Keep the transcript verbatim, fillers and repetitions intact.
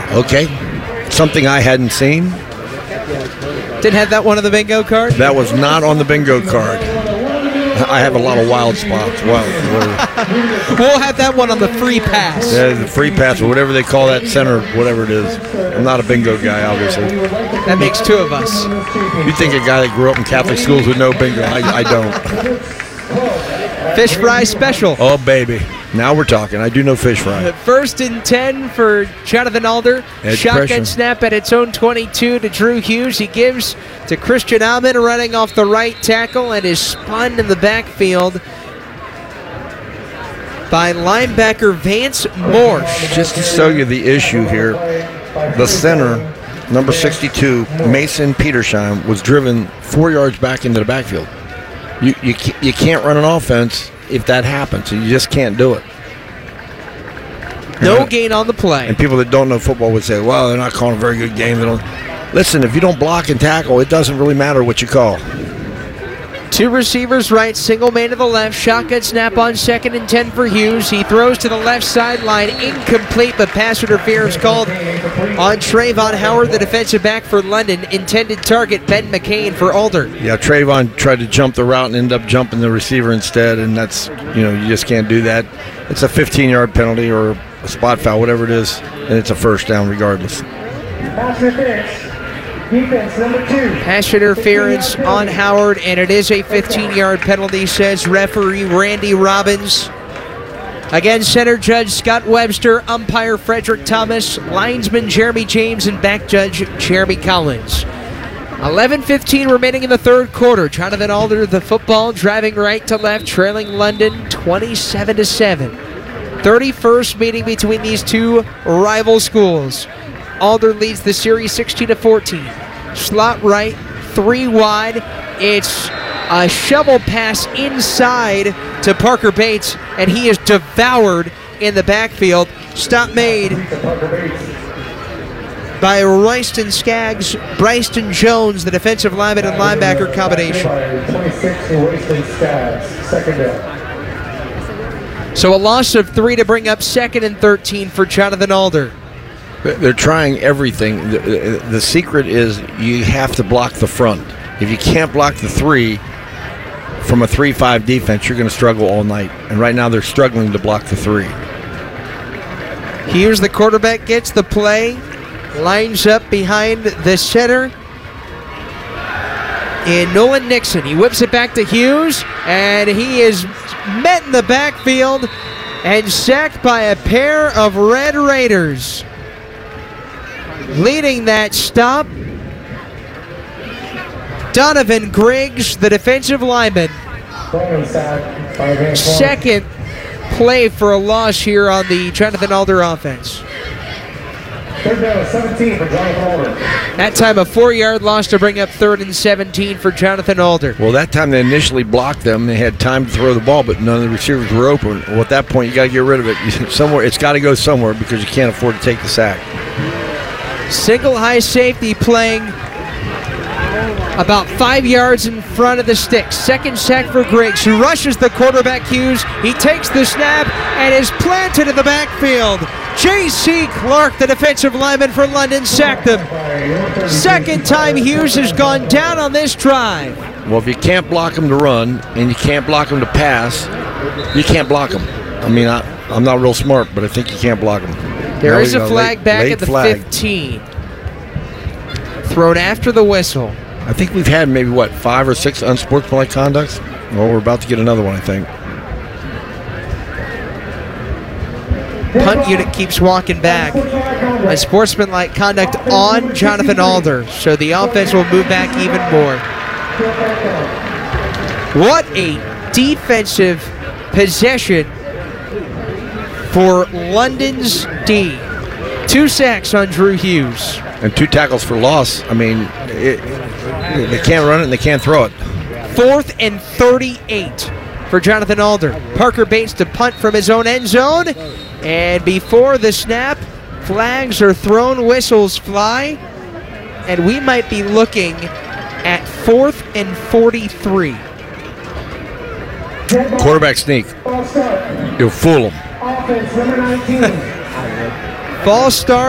Okay. Something I hadn't seen. Didn't have that one on the bingo card? That was not on the bingo card. I have a lot of wild spots. Wow. We'll have that one on the free pass. Yeah, the free pass or whatever they call that center, whatever it is. I'm not a bingo guy, obviously. That makes two of us. You think a guy that grew up in Catholic schools would know bingo? I, I don't. Fish fry special. Oh, baby. Now we're talking. I do know fish fry. First and ten for Jonathan Alder. Edge Shotgun pressure. snap at its own twenty-two to Drew Hughes. He gives to Christian Alman running off the right tackle and is spun in the backfield by linebacker Vance Morse. Just to show you the issue here, the center, number sixty-two, Mason Petersheim, was driven four yards back into the backfield. You, you, you can't run an offense if that happens. You just can't do it. No and, gain on the play. And people that don't know football would say, well, they're not calling a very good game. They don't. Listen, if you don't block and tackle, it doesn't really matter what you call. Two receivers right, single man to the left. Shotgun snap on second and ten for Hughes. He throws to the left sideline, incomplete, but pass interference called on Trayvon Howard, the defensive back for London. Intended target, Ben McCain for Alder. Yeah, Trayvon tried to jump the route and ended up jumping the receiver instead, and that's, you know, you just can't do that. It's a fifteen-yard penalty or a spot foul, whatever it is, and it's a first down regardless. Defense number two. Pass interference on Howard, and it is a fifteen-yard penalty, says referee Randy Robbins. Again, center judge Scott Webster, umpire Frederick Thomas, linesman Jeremy James, and back judge Jeremy Collins. eleven fifteen remaining in the third quarter. Jonathan Alder, the football, driving right to left, trailing London twenty-seven to seven. thirty-first meeting between these two rival schools. Alder leads the series sixteen to fourteen. Slot right, three wide. It's a shovel pass inside to Parker Bates, and he is devoured in the backfield. Stop made by Royston Skaggs, Bryson Jones, the defensive lineman and linebacker combination. twenty-six for Royston Skaggs, second down. So a loss of three to bring up second and thirteen for Jonathan Alder. They're trying everything. The, the secret is you have to block the front. If you can't block the three from a three five defense, you're going to struggle all night. And right now they're struggling to block the three. Here's the quarterback, gets the play, lines up behind the center. And Nolan Nixon, he whips it back to Hughes, and he is met in the backfield and sacked by a pair of Red Raiders. Leading that stop, Donovan Griggs, the defensive lineman. Second play for a loss here on the Jonathan Alder offense. Third down, seventeen for Jonathan Alder. That time a four-yard loss to bring up third and seventeen for Jonathan Alder. Well, that time they initially blocked them. They had time to throw the ball, but none of the receivers were open. Well, at that point, you got to get rid of it. You, somewhere, it's got to go somewhere because you can't afford to take the sack. Single high safety playing about five yards in front of the sticks. Second sack for Griggs, who rushes the quarterback Hughes. He takes the snap and is planted in the backfield. J C Clark, the defensive lineman for London, sacked him. Second time Hughes has gone down on this drive. Well, if you can't block him to run and you can't block him to pass, you can't block him. I mean, I, I'm not real smart, but I think you can't block him. There Now is we a got flag late, back late at the flag. fifteen. Thrown after the whistle. I think we've had maybe, what, five or six unsportsmanlike conducts? Well, we're about to get another one, I think. Punt unit keeps walking back. Unsportsmanlike conduct on Jonathan Alder. So the offense will move back even more. What a defensive possession for London's D. Two sacks on Drew Hughes. And two tackles for loss. I mean, it, they can't run it and they can't throw it. Fourth and thirty-eight for Jonathan Alder. Parker Bates to punt from his own end zone. And before the snap, flags are thrown, whistles fly. And we might be looking at fourth and forty-three. Quarterback sneak. You'll fool them. Offense number nineteen. False start.